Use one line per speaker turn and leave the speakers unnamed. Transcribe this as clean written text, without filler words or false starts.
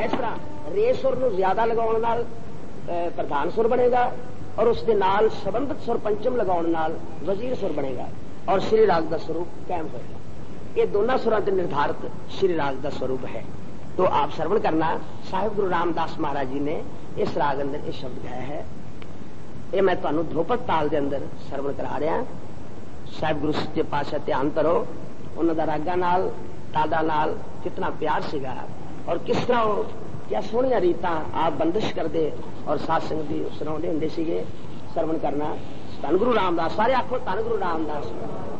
इस तरह रे सुर ਨੂੰ ਜ਼ਿਆਦਾ ਲਗਾਉਣ ਨਾਲ ਪ੍ਰਧਾਨ ਸੁਰ ਬਣੇਗਾ और उसके नाल संबंधित सुर पंचम लगाने नाल वजीर सुर बनेगा और श्री राग का स्वरूप कायम होगा। ये दोनों सुरां ते निर्धारित श्री राग का स्वरूप है। तो आप श्रवण करना, साहिब गुरु रामदास महाराज जी ने इस राग अंदर ये शब्द गाया है। ये मैं तुहानू ध्रुपद ताल के अंदर श्रवण करा रहा। साहिब गुरु सच्चे पातशाह ध्यान करो, उन्हों का रागां नाल तादा नाल कितना प्यार सीगा और किस तरह क्या सोहनिया रीतां आप बंदिश करते और सत्संग की सुनाते होंगे सीगे। श्रवण करना। धन गुरु रामदास, सारे आखो धन गुरु रामदास।